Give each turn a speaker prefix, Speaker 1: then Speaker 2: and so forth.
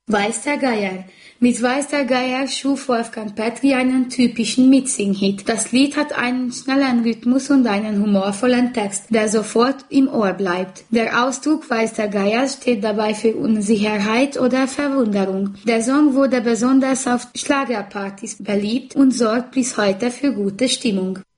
Speaker 1: Weiß der Geier. Mit Weiß der Geier schuf Wolfgang Petri einen typischen Mitsing-Hit. Das Lied hat einen schnellen Rhythmus und einen humorvollen Text, der sofort im Ohr bleibt. Der Ausdruck Weiß der Geier steht dabei für Unsicherheit oder Verwunderung. Der Song wurde besonders auf Schlagerpartys beliebt und sorgt bis heute für gute Stimmung.